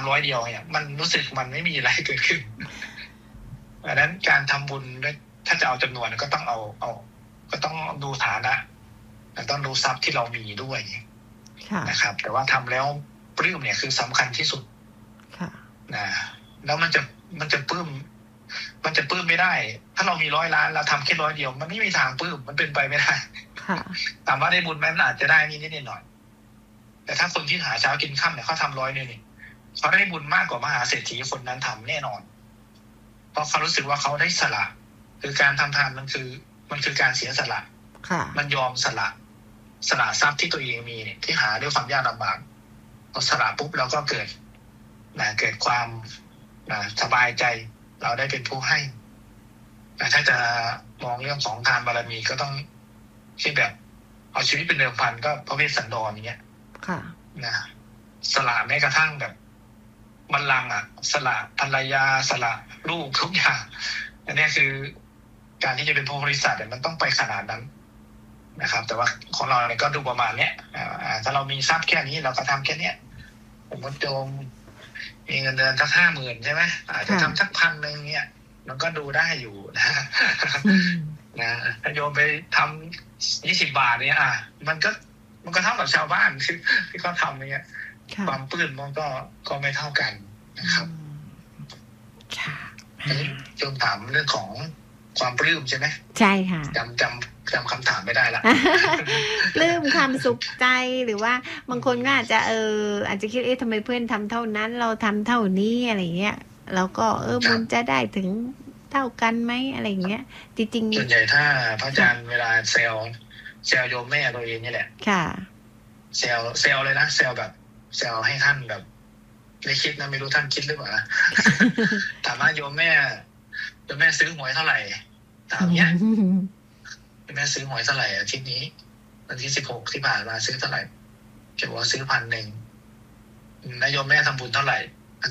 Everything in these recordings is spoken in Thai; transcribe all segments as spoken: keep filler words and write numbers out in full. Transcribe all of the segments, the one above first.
ำร้อยเดียวเนี่ยมันรู้สึกมันไม่มีอะไรเกิดขึ้นดังนั้นการทำบุญถ้าจะเอาจำนวนก็ต้องเอาเอาก็ต้องดูฐานะต้องดูทรัพย์ที่เรามีด้วยนะครับแต่ว่าทำแล้วปลื้มเนี่ยคือสำคัญที่สุดนะแล้วมันจะมันจะปลื้มมันจะปลื้มไม่ได้ถ้าเรามีร้อยล้านเราทำแค่ร้อยเดียวมันไม่มีทางปลื้มมันเป็นไปไม่ได้ถามว่าได้บุญไหมมันอาจจะได้นิดนิดหน่อยแต่ถ้าคนที่หาเช้ากินค่ำเนี่ยเขาทำร้อยนึงนี่เขาได้บุญมากกว่ามหาเศรษฐีคนนั้นทำแน่นอนเพราะเขารู้สึกว่าเขาได้สละคือการทำทานมันคือมันคือการเสียสละมันยอมสละสละทรัพย์ที่ตัวเองมีเนี่ยที่หาด้วยความยากลำบากพอสละปุ๊บเราก็เกิดนะเกิดความนะสบายใจเราได้เป็นผู้ให้แต่ถ้าจะมองเรื่องของทานบารมีก็ต้องที่แบบเอาชีวิตเป็นเดิมพันก็พระเวสสันดรอย่างเงี้ยนะสละแม้กระทั่งแบบบัลลังก์อ่ะสละภรรยาสละลูกทุกอย่างอันนี้คือการที่จะเป็นผู้บริษัทเนี่ยมันต้องไปขนาดนั้นนะครับแต่ว่าของเราเนี่ยก็ดูประมาณเนี้ยถ้าเรามีทรัพย์แค่นี้เราก็ทำแค่เนี้ยผมก็โจมมีเงินเดือนสักห้าหมื่นใช่ไหมอาจจะทำสักพันหนึ่งเนี่ยมันก็ดูได้อยู่นะนะถ้าโยมไปทำยี่สิบบาทเนี่ยอ่ะมันก็มันก็เท่ากับชาวบ้านที่ที่เขาทำเนี่ยความปลื้มมันก็ก็ไม่เท่ากันนะครับโยมถามเรื่องของความปลื้มใช่ไหมใช่ค่ะจำจำจำคำถามไม่ได้ละปลื้มความสุขใจหรือว่าบางคนก็อาจจะเอออาจจะคิดเอ๊ะทำไมเพื่อนทำเท่านั้นเราทำเท่านี้อะไรเงี้ยแล้วก็เออบุญจะได้ถึงเท่ากันไหมอะไรเงี้ยจริงๆส่วนใหญ่ถ้าพระอาจารย์เวลาเซลเซลโยมแม่ตัวเองนี่แหละค่ะเซลเซลเลยนะเซลแบบเซลให้ท่านแบบไม่คิดนะไม่รู้ท่านคิดหรือเปล่านะถามว่าโยมแม่โยมแม่ซื้อหวยเท่าไหร่ถามเนี้ยโยมแม่ซื้อหวยเท่าไหร่อาทิตย์นี้วันที่สิบหกที่ผ่านมาซื้อเท่าไหร่แกบอกว่าซื้อพันหนึ่งแล้วโยมแม่ทำบุญเท่าไหร่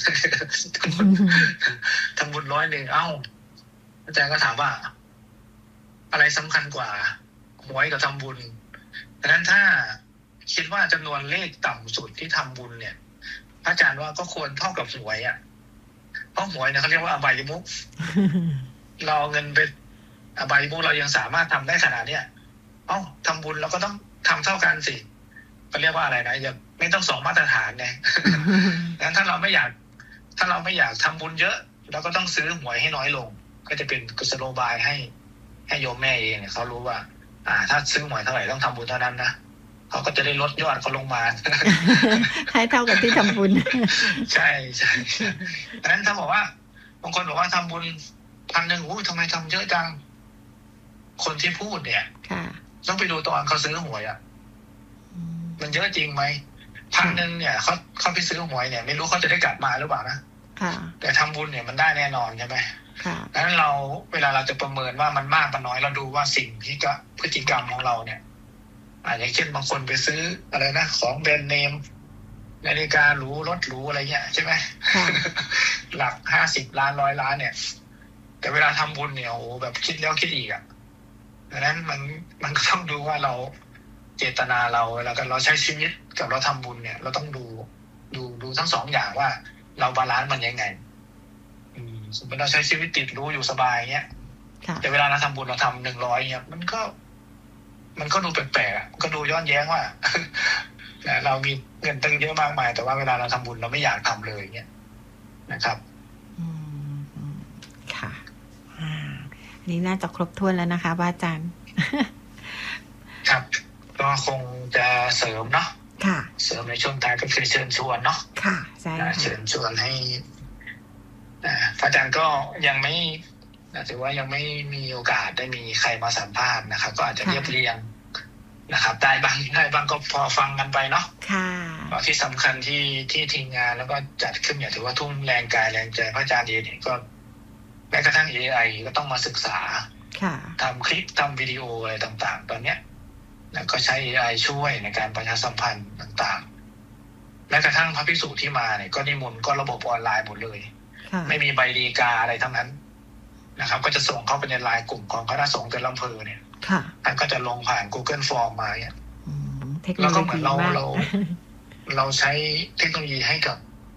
ทำบุญร้อยหนึ่งเอ้าอาจารย์ก็ถามว่าอะไรสำคัญกว่าหวยกับทำบุญดังนั้นถ้าคิดว่าจำนวนเลขต่ำสุดที่ทำบุญเนี่ยพระอาจารย์ว่าก็ควรเท่ากับหวยอ่ะเพราะหวยเนี่ยเขาเรียกว่าอบายมุขเราเงินไปอบายมุขเรายังสามารถทำได้ขนาดเนี้ยเอ้าทำบุญเราก็ต้องทำเท่ากันสิเขาเรียกว่าอะไรนะอย่าไม่ต้องสองมาตรฐานไงงั้นถ้าเราไม่อยากถ้าเราไม่อยากทำบุญเยอะเราก็ต้องซื้อหวยให้น้อยลงก็จะเป็นกุศโลบายให้ให้โยมแม่เองเนี่ยเขารู้ว่าอ่าถ้าซื้อหวยเท่าไหร่ต้องทำบุญเท่านั้นนะเขาก็จะได้ลดยอดเขาลงมาให้เท่ากับที่ทำบุญใช่ใช่ดังนั้นถ้าบอกว่าบางคนบอกว่าทำบุญพันหนึ่งอุ้ยทำไมทำเยอะจังคนที่พูดเนี่ยต้องไปดูตอนเขาซื้อหวยอ่ะมันเยอะจริงไหมพันหนึ่งเนี่ยเขาเขาไปซื้อหวยเนี่ยไม่รู้เขาจะได้กลับมาหรือเปล่านะแต่ทำบุญเนี่ยมันได้แน่นอนใช่ไหมดังนั้นเราเวลาเราจะประเมินว่ามันมากมันน้อยเราดูว่าสิ่งที่ก็พฤติกรรมของเราเนี่ยอ่าอย่างเช่นบางคนไปซื้ออะไรนะของแบรนด์เนมนาฬิกาหรูรถหรูอะไรเงี้ยใช่ไหมหลักห้าสิบล้านร้อยล้านเนี่ยแต่เวลาทำบุญเนี่ยโอ้แบบคิดแล้วคิดอีกอ่ะดังนั้นมันมันก็ต้องดูว่าเราเจตนาเราเวลาเราใช้ชีวิตกับเราทำบุญเนี่ยเราต้องดูดูดูทั้งสองอย่างว่าเราบาลานซ์มันยังไงสมมติเราใช้ชีวิตติดรู้อยู่สบายเงี้ยแต่เวลาเราทำบุญเราทำหนึ่งร้อยเงี้ยมันก็มันก็ดูแปลกๆอ่ะก็ดูย้อนแย้งว่าเรามีเงินตั้งเยอะมากมายแต่ว่าเวลาเราทำบุญเราไม่อยากทำเลยเงี้ยนะครับอืมค่ะอ่าอันนี้น่าจะครบถ้วนแล้วนะคะอาจารย์ครับก็คงจะเสริมเนาะค่ะเสริมในช่วงท้ายก็คือเชิญชวนเนาะค่ะใช่ค่ะเชิญชวนให้พระอาจารย์ก็ยังไม่ถือว่ายังไม่มีโอกาสได้มีใครมาสัมภาษณ์นะครับก็อาจจะเรียบเรียงนะครับได้บางได้บางก็พอฟังกันไปเนาะค่ะที่สำคัญที่ที่ทีมงานแล้วก็จัดขึ้นอย่างถือว่าทุ่มแรงกายแรงใจพระอาจารย์เองเนี่ยก็แม้กระทั่ง เอ ไอ ก็ต้องมาศึกษาทำคลิปทำวิดีโออะไรต่างๆตอนเนี้ยแล้วก็ใช้ เอ ไอ ช่วยในการประชาสัมพันธ์ต่างๆแม้กระทั่งพระภิกษุที่มาเนี่ยก็นิมนต์ก็ระบบออนไลน์หมดเลยไม่มีใบดีกาอะไรทั้งนั้นนะครับก็จะส่งเข้าไปในไลน์กลุ่มของคณะสงฆ์แต่ละอำเภอเนี่ยท่านก็จะลงผ่าน Google Form มาเนี่ยแล้วก็เหมือนเราเราเราใช้เทคโนโลยีให้กับ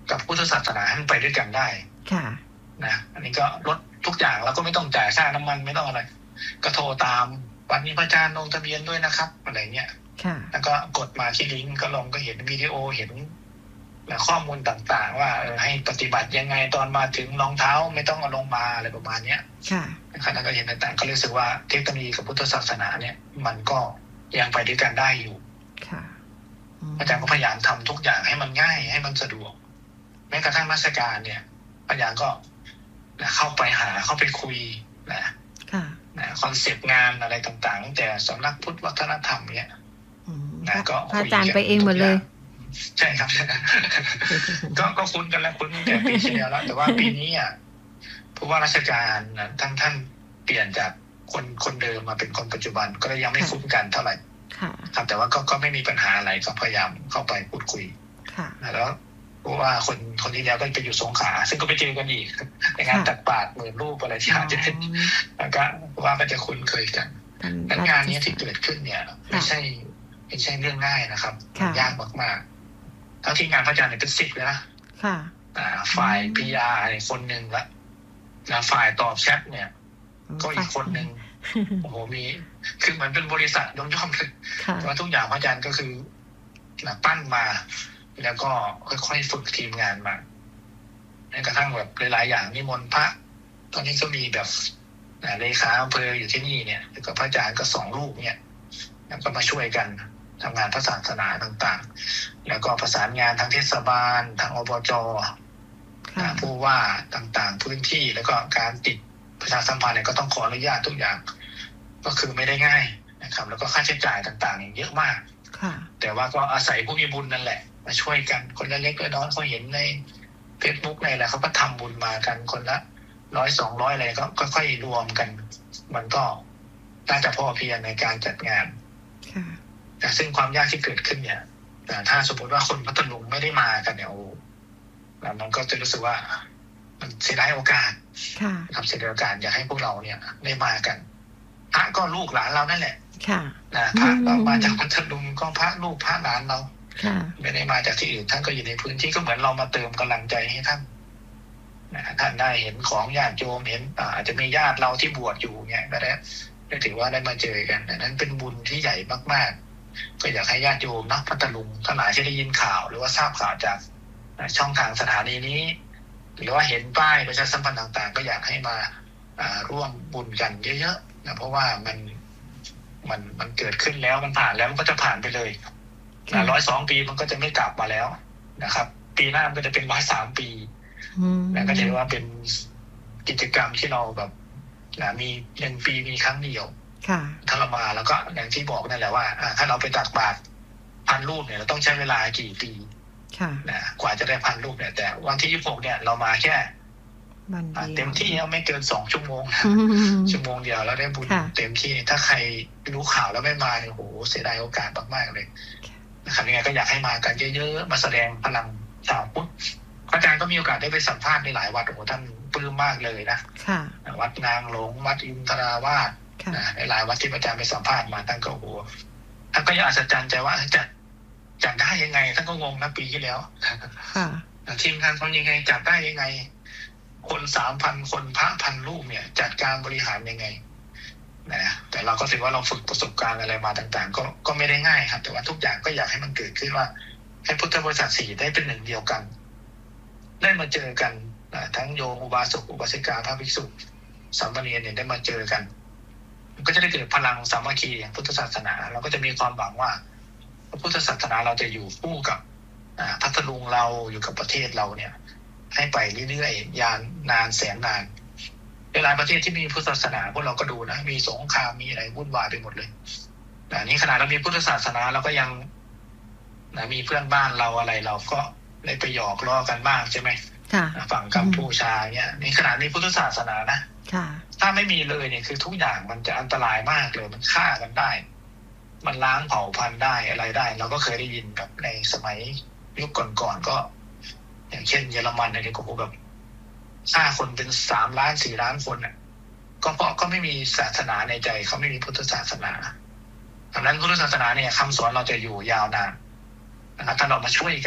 กับพุทธศาสนาให้มันไปด้วยกันได้ค่ะนะอันนี้ก็ลดทุกอย่างเราก็ไม่ต้องจ่ายค่าน้ำมันไม่ต้องอะไรก็โทรตามวันนี้พระอาจารย์ลงทะเบียนด้วยนะครับอะไรเงี้ยค่ะแล้วก็กดมาที่ลิงก์ก็ลงก็เห็นวิดีโอเห็นข้อมูลต่างๆว่าให้ปฏิบัติยังไงตอนมาถึงรองเท้าไม่ต้องเอาลงมาอะไรประมาณเนี้ยค่ะนะครับแล้วก็เห็นต่างๆก็รู้สึกว่าเทคโนโลยีกับพุทธศาสนาเนี่ยมันก็ยังไปด้วยกันได้อยู่ค่ะอาจารย์ก็พยายามทำทุกอย่างให้มันง่ายให้มันสะดวกแม้กระทั่งราชการเนี่ยพยายามก็เข้าไปหาเข้าไปคุยนะนะคอนเซปต์งานอะไรต่างๆตั้งแต่สำนักพุทธวัฒนธรรมเนี่ยนะก็อาจารย์ไปเองหมดเลยใช่ครับก็ก็คุ้นกันแล้วคุ้นแต่ปีที่แล้วแล้วแต่ว่าปีนี้อ่ะผู้ว่าราชการท่านท่านเปลี่ยนจากคนคนเดิมมาเป็นคนปัจจุบันก็เลยยังไม่คุ้นกันเท่าไหร่ครับแต่ว่าก็ก็ไม่มีปัญหาอะไรก็พยายามเข้าไปพูดคุยแล้วเพราะว่าคนคนที่แล้วก็ไปอยู่สงขลาซึ่งก็ไปเจอกันอีกในงานตักบาตรหมื่นรูปอะไรที่อาจจะแล้วก็ว่าก็จะคุ้นเคยกันงานนี้ที่เกิดขึ้นเนี่ยไม่ใช่ไม่ใช่เรื่องง่ายนะครับยากมากๆทั้งที่งานพระอาจารย์เนี่ยเป็นสิบเลยนะฝ่ายพีอาร์คนหนึ่งละแล้วฝ่ายตอบแชทเนี่ยก็อีกคนหนึ่งโอ้โหมีคือเหมือนเป็นบริษัทย่อมๆเลยแต่ว่าทุกอย่างพระอาจารย์ก็คือปั้นมาแล้วก็ค่อยๆฝึกทีมงานมาแม้กระทั่งแบบหลายๆอย่างนิมนต์พระตอนนี้ก็มีแบบเลขาอำเภออยู่ที่นี่เนี่ยแล้วก็พระอาจารย์ก็สองรูปเนี่ยแล้วก็มาช่วยกันทำงานพระศาสนาต่างๆแล้วก็ประสานงานทางเทศบาลทางอบจ.ผู้ว่าต่างๆพื้นที่แล้วก็การติดประชาสัมพันธ์เนี่ยก็ต้องขออนุญาตทุกอย่างก็คือไม่ได้ง่ายนะครับแล้วก็ค่าใช้จ่ายต่างๆเยอะมากแต่ว่าก็อาศัยผู้มีบุญนั่นแหละมาช่วยกันคนละเล็กละน้อยเขาเห็นในเฟซบุ๊กในอะไรเขาก็ทำบุญมากันคนละร้อยสองร้อยอะไรก็ค่อยๆรวมกันมันก็น่าจะพอเพียงในการจัดงานแต่ซึ่งความยากที่เกิดขึ้นเนี่ยถ้าสมมติว่าคนพัทลุงไม่ได้มากันเนี่ยโอ้มันก็จะรู้สึกว่ามันเสียดายโอกาสครับเสียดายโอกาสอยากให้พวกเราเนี่ยได้มากันพระก็ลูกหลานเรานั่นแหละนะพระเรามาจากพัทลุงก็พระลูกพระหลานเราไม่ได้มาจากที่อื่นท่านก็อยู่ในพื้นที่ก็เหมือนเรามาเติมกำลังใจให้ท่านนะท่านได้เห็นของญาติโยมเห็นอาจจะมีญาติเราที่บวชอยู่เนี่ยก็ได้ได้ถือว่าได้มาเจอกันนั้นเป็นบุญที่ใหญ่มากๆก็อยากให้ญาติโยมนะพัทลุงทั้งหลายที่ได้ยินข่าวหรือว่าทราบข่าวจากช่องทางสถานีนี้หรือว่าเห็นป้ายประชาสัมพันธ์ต่างๆก็อยากให้มาร่วมบุญกันเยอะๆนะเพราะว่ามันมันมันเกิดขึ้นแล้วมันผ่านแล้วมันก็จะผ่านไปเลยร้อยสองปีมันก็จะไม่กลับมาแล้วนะครับปีหน้ามันก็จะเป็นร้อยสามปีแล้วก็จะเรียกว่าเป็นกิจกรรมที่เราแบบมีหนึ่งปีมีครั้งเดียวถ้าเรามาแล้วก็อย่างที่บอกนั่นแหละว่าถ้าเราไปตักบาตรพันรูปเนี่ยเราต้องใช้เวลากี่ปีนะกว่าจะได้พันรูปเนี่ยแต่วันที่ยี่สิบหกเนี่ยเรามาแค่เต็มที่ไม่เกินสองชั่วโมงชั่วโมงเดียวแล้วได้บุญเต็มที่ถ้าใครรู้ข่าวแล้วไม่มาเนี่ยโหเสียดายโอกาสมากๆเลยนะครับยังไงก็อยากให้มากันเยอะๆมาแสดงพลังชาวพุทธอาจารย์ก็มีโอกาสได้ไปสัมภาษณ์ในหลายวัดโอ้โหท่านปลื้มมากเลยนะวัดนางหลงวัดอินทราวาสในหลายวัดที่อาจารย์ไปสัมภาษณ์มาท่านก็โอ้โหท่านก็ยังอัศจรรย์ใจว่าจะจัดได้ยังไงท่านก็งงนะปีที่แล้วทีมงานทำยังไงจัดได้ยังไงคนสามพันคนพระพันรูปเนี่ยจัดการบริหารยังไงนะแต่เราก็ถือว่าเราฝึกประสบการณ์อะไรมาต่างๆก็ก็ไม่ได้ง่ายครับแต่ว่าทุกอย่างก็อยากให้มันเกิดขึ้นว่าให้พุทธบริษัทสี่ได้เป็นหนึ่งเดียวกันได้มาเจอกันทั้งโยมอุบาสกอุบาสิกาพระภิกษุสามเณรเนี่ยได้มาเจอกันก็จะได้เกิดพลังสามัคคีอย่างพุทธศาสนาเราก็จะมีความหวังว่าพุทธศาสนาเราจะอยู่คู่กับพัทลุงเราอยู่กับประเทศเราเนี่ยให้ไปเรื่อยๆยาวนานแสนนานหลายประเทศที่มีพุทธศาสนาพวกเราก็ดูนะมีสงครามมีอะไรวุ่นวายไปหมดเลยแต่นี้ขนาดเรามีพุทธศาสนาเราก็ยังนะมีเพื่อนบ้านเราอะไรเราก็ได้ไปหยอกล้อกันบ้างใช่ไหมฝั่งกัมพูชาเนี่ยนี่ขนาดมีพุทธศาสนานะถ้าไม่มีเลยเนี่ยคือทุกอย่างมันจะอันตรายมากเลยมันฆ่ากันได้มันล้างเผ่าพันธุ์ได้อะไรได้เราก็เคยได้ยินแบบในสมัยยุคก่อนๆก็อย่างเช่นเยอรมันเนี่ยก็แบบฆ่าคนเป็นสามล้านสี่ล้านคนอ่ะก็เพราะก็ไม่มีศาสนาในใจเขาไม่มีพุทธศาสนาดังนั้นพุทธศาสนาเนี่ยคำสอนเราจะอยู่ยาวนานนะครับถ้าเรามาช่วยกัน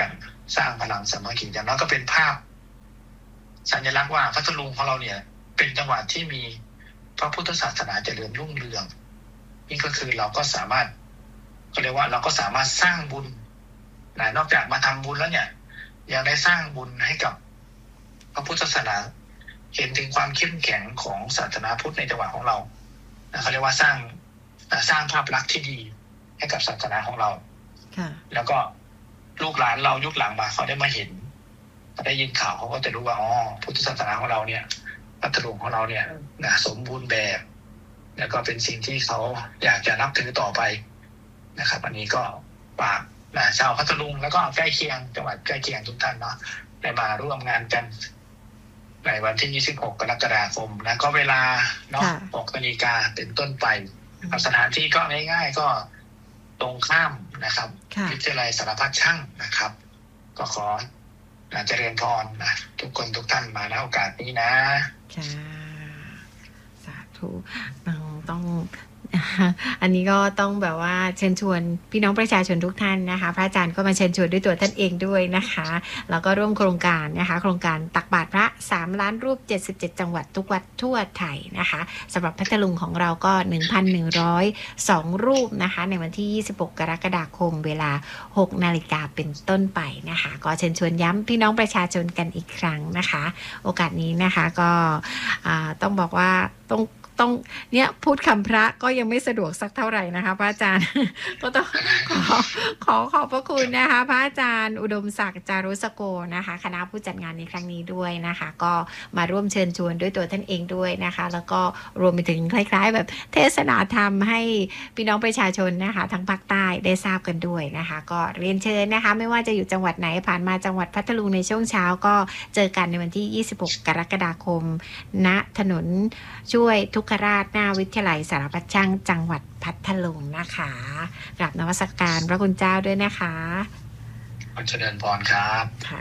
สร้างพลังสามัคคีอย่างน้อยก็เป็นภาพสัญลักษณ์ว่าพัทลุงของเราเนี่ยเป็นจังหวัดที่มีพระพุทธศาสนาเจริญรุ่งเรืองนี่ก็คือเราก็สามารถก็เรียกว่าเราก็สามารถสร้างบุญนะนอกจากมาทำบุญแล้วเนี่ยยังได้สร้างบุญให้กับพระพุทธศาสนาเห็นถึงความเข้มแข็งของศาสนาพุทธในจังหวัดของเรานะเขาเรียกว่าสร้างสร้างภาพลักษณ์ที่ดีให้กับศาสนาของเราแล้วก็ลูกหลานเรายุคหลังมาเขาได้มาเห็นเขาได้ยินข่าวเขาก็จะรู้ว่าอ๋อพุทธศาสนาของเราเนี่ยพัทลุงของเราเนี่ยนะสมบูรณ์แบบแล้วก็เป็นสิ่งที่เขาอยากจะนับถือต่อไปนะครับอันนี้ก็ฝากนะชาวพัทลุงแล้วก็ใกล้เคียงจังหวัดใกล้เคียงทุกท่านเนาะได้มาร่วมงานกันในวันที่ยี่สิบหกกรกฎาคมนะก็เวลาเนาะหกนาฬิกาเป็นต้นไปสถานที่ก็ง่ายๆก็ตรงข้ามนะครับวิทยาลัยสารพัดช่างนะครับก็ขอเจริญพรนะทุกคนทุกท่านมาณโอกาสนี้นะค่ะสาธุต้องอันนี้ก็ต้องแบบว่าเชิญชวนพี่น้องประชาชนทุกท่านนะคะพระอาจารย์ก็มาเชิญชวนด้วยตัวท่านเองด้วยนะคะแล้วก็ร่วมโครงการนะคะโครงการตักบาตรพระสามล้านรูปเจ็ดสิบเจ็ดจังหวัดทุกวัดทั่วไทยนะคะสำหรับพัทลุงของเราก็ หนึ่งพันหนึ่งร้อยสอง รูปนะคะในวันที่ยี่สิบหกกรกฎาคมเวลา หกนาฬิกาเป็นต้นไปนะคะก็เชิญชวนย้ำพี่น้องประชาชนกันอีกครั้งนะคะโอกาสนี้นะคะก็ต้องบอกว่าต้องต้องเนี่ยพูดคำพระก็ยังไม่สะดวกสักเท่าไหร่นะคะพระอาจารย์ก็ต้องขอขอขอบพระคุณนะคะพระอาจารย์อุดมศักดิ์จารุสโกนะคะคณะผู้จัดงานในครั้งนี้ด้วยนะคะก็มาร่วมเชิญชวนด้วยตัวท่านเองด้วยนะคะแล้วก็รวมไปถึงคล้ายๆแบบเทศนาธรรมให้พี่น้องประชาชนนะคะทั้งภาคใต้ได้ทราบกันด้วยนะคะก็เรียนเชิญนะคะไม่ว่าจะอยู่จังหวัดไหนผ่านมาจังหวัดพัทลุงในช่วงเช้าก็เจอกันในวันที่ยี่สิบหกกรกฎาคมณถนนช่วยทุกขราชหน้าวิทยาลัยสารพัดช่างจังหวัดพัทลุงนะคะกราบนมัสการพระคุณเจ้าด้วยนะคะขอเจริญพรครับ